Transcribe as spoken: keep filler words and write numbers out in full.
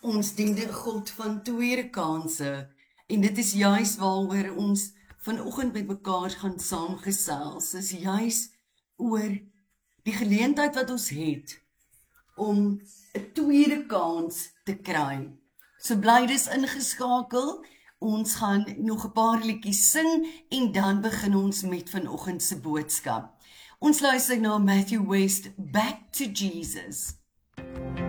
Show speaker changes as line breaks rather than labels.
Ons dien die God van tweede kanse. En dit is juis waaroor ons vanoggend met mekaar gaan saamgesels. Is juis oor die geleentheid wat ons het om 'n tweede kans te kry. So bly dis ingeskakel. Ons gaan nog 'n paar liedjies sing en dan begin ons met vanoggend se boodskap. Ons luister na Matthew West, Back to Jesus.